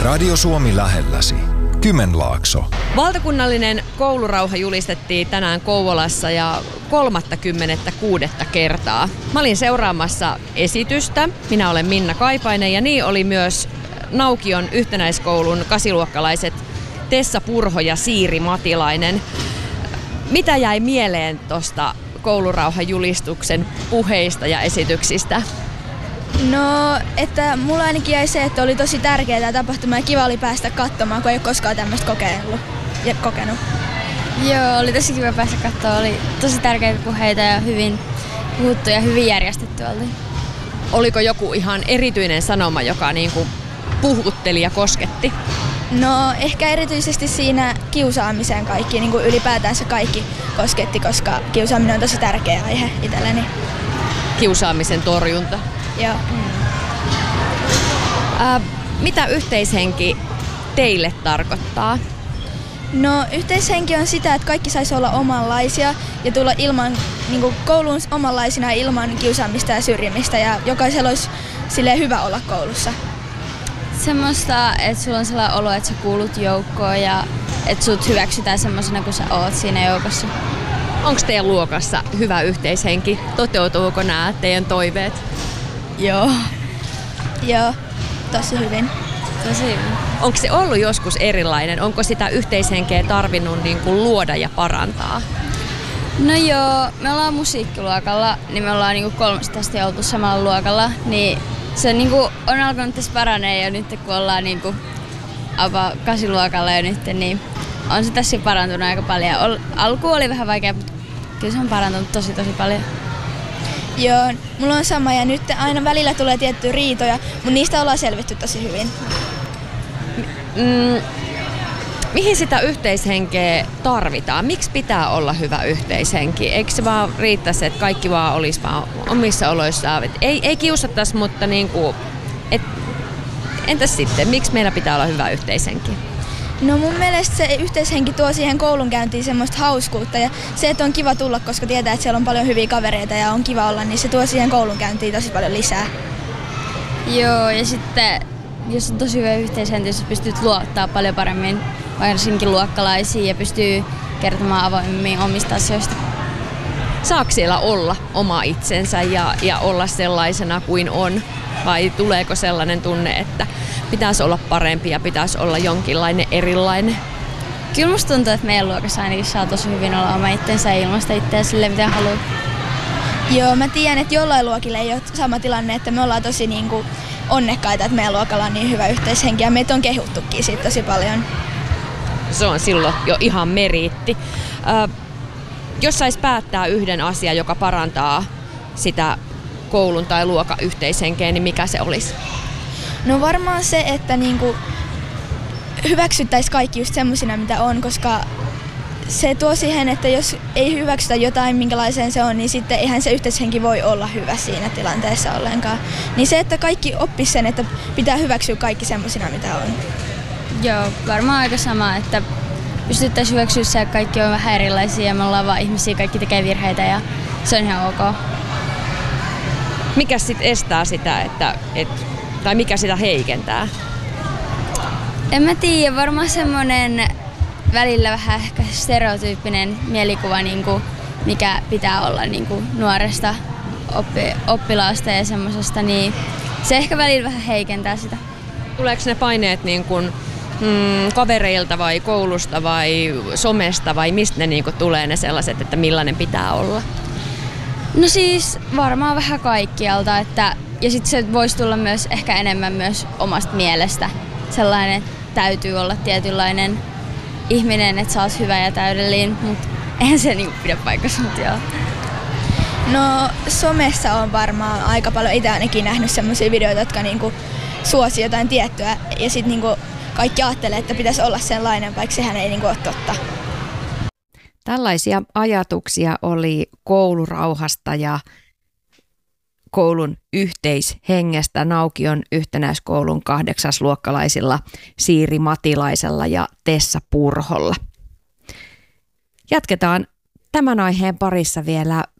Radio Suomi lähelläsi. Kymenlaakso. Valtakunnallinen koulurauha julistettiin tänään Kouvolassa ja 36. kertaa. Mä olin seuraamassa esitystä. Minä olen Minna Kaipainen ja niin oli myös Naukion yhtenäiskoulun kasiluokkalaiset Tessa Purho ja Siiri Matilainen. Mitä jäi mieleen tuosta koulurauhajulistuksen puheista ja esityksistä? No, että mulla ainakin jäi se, että oli tosi tärkeää tapahtuma ja kiva oli päästä katsomaan, kun ei ole koskaan tämmöistä kokenut. Joo, oli tosi kiva päästä katsomaan. Oli tosi tärkeitä puheita ja hyvin puhuttu ja hyvin järjestetty oli. Oliko joku ihan erityinen sanoma, joka niinku puhutteli ja kosketti? No, ehkä erityisesti siinä kiusaamiseen kaikki, niin kuin ylipäätänsä kaikki kosketti, koska kiusaaminen on tosi tärkeä aihe itselleni. Kiusaamisen torjunta. Joo. Mitä yhteishenki teille tarkoittaa? No, yhteishenki on sitä, että kaikki saisi olla omanlaisia ja tulla ilman, niin kuin kouluun omanlaisina ilman kiusaamista ja syrjimistä ja jokaisella olisi silleen hyvä olla koulussa. Semmoista, että sulla on sellainen olo, että sä kuulut joukkoon ja että sut hyväksytään semmoisena kuin sä oot siinä joukossa. Onko teidän luokassa hyvä yhteishenki? Toteutuuko nämä teidän toiveet? Joo. Joo, tosi hyvin. Tosi hyvin. Onko se ollut joskus erilainen? Onko sitä yhteishenkeä tarvinnut niin kuin luoda ja parantaa? No joo, me ollaan musiikkiluokalla, niin me ollaan niin 3 asti oltu samalla luokalla, niin se niin kuin on alkanut tässä paranee jo nyt, kun ollaan niin kuin 8-luokalla jo nyt, niin on se tässä parantunut aika paljon. Alku oli vähän vaikea, mutta kyllä se on parantunut tosi paljon. Joo, mulla on sama ja nyt aina välillä tulee tiettyjä riitoja, mutta niistä ollaan selvitty tosi hyvin. Mihin sitä yhteishenkeä tarvitaan? Miksi pitää olla hyvä yhteishenki? Eikö se vaan riittäisi, että kaikki vaan olisi vaan omissa oloissaan? Ei kiusattaisi, mutta entäs sitten? Miksi meillä pitää olla hyvä yhteishenki? No mun mielestä se yhteishenki tuo siihen koulunkäyntiin semmoista hauskuutta ja se, että on kiva tulla, koska tietää, että siellä on paljon hyviä kavereita ja on kiva olla, niin se tuo siihen koulunkäyntiin tosi paljon lisää. Joo, ja sitten jos on tosi hyvä yhteishenki, jos pystyt luottaa paljon paremmin varsinkin luokkalaisiin ja pystyy kertomaan avoimemmin omista asioista. Saako siellä olla oma itsensä ja olla sellaisena kuin on? Vai tuleeko sellainen tunne, että pitäisi olla parempi ja pitäisi olla jonkinlainen erilainen? Kyllä musta tuntuu, että meidän luokassa ainakin saa tosi hyvin olla oma itsensä ja ilmaista itseään silleen, mitä haluaa. Joo, mä tiedän, että jollain luokilla ei ole sama tilanne, että me ollaan tosi onnekkaita, että meidän luokalla on niin hyvä yhteishenki ja meitä on kehuttukin siitä tosi paljon. Se on silloin jo ihan meriitti. Jos sais päättää yhden asian, joka parantaa sitä koulun tai luokan yhteishenkeä, niin mikä se olisi? No varmaan se, että hyväksyttäisiin kaikki just semmosina, mitä on, koska se tuo siihen, että jos ei hyväksytä jotain, minkälaiseen se on, niin sitten eihän se yhteishenki voi olla hyvä siinä tilanteessa ollenkaan. Niin se, että kaikki oppisi sen, että pitää hyväksyä kaikki semmosina, mitä on. Joo, varmaan aika sama, että pystyttäisiin hyväksyä se, että kaikki on vähän erilaisia ja me ollaan vaan ihmisiä, kaikki tekee virheitä ja se on ihan ok. Mikä sitten estää sitä, tai mikä sitä heikentää? En mä tiedä, varmaan semmoinen välillä vähän ehkä stereotyyppinen mielikuva, mikä pitää olla nuoresta oppilaasta ja semmosesta, niin se ehkä välillä vähän heikentää sitä. Tuleeko ne paineet kavereilta vai koulusta vai somesta vai mistä ne tulee ne sellaiset, että millainen pitää olla? No siis varmaan vähän kaikkialta, ja sitten se voisi tulla myös ehkä enemmän myös omasta mielestä. Sellainen, että täytyy olla tietynlainen ihminen, että sä oot hyvä ja täydellinen, mutta eihän se pidä paikassa, mutta joo. No somessa on varmaan aika paljon itse ainakin nähnyt semmoisia videoita, jotka suosii jotain tiettyä ja sitten kaikki ajattelee, että pitäisi olla sellainen, vaikka sehän ei ole totta. Tällaisia ajatuksia oli koulurauhasta ja koulun yhteishengestä Naukion yhtenäiskoulun 8-luokkalaisilla Siiri Matilaisella ja Tessa Purholla. Jatketaan tämän aiheen parissa vielä